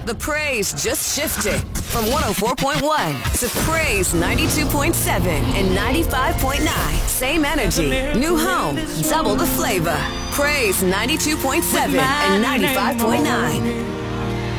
The praise just shifted from 104.1 to praise 92.7 and 95.9. Same energy, new home, double the flavor. Praise 92.7 and 95.9.